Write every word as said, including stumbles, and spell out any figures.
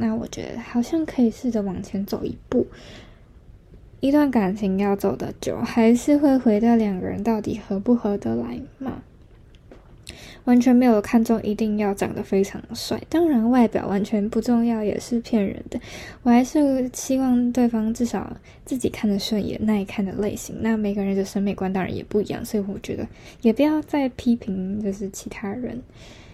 那我觉得好像可以试着往前走一步。一段感情要走得久，还是会回到两个人到底合不合得来嘛。完全没有看中一定要长得非常帅，当然外表完全不重要也是骗人的，我还是希望对方至少自己看得顺眼耐看的类型。那每个人的审美观当然也不一样，所以我觉得也不要再批评就是其他人。